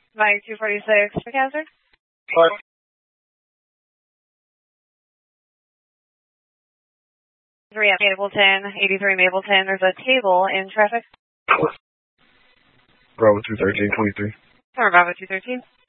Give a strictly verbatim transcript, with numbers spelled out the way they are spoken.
Mike two forty-six, hazard. Sorry. Three at Mapleton, eighty-three Mapleton. There's a table in traffic. Bravo two thirteen twenty-three. Or Bravo two thirteen.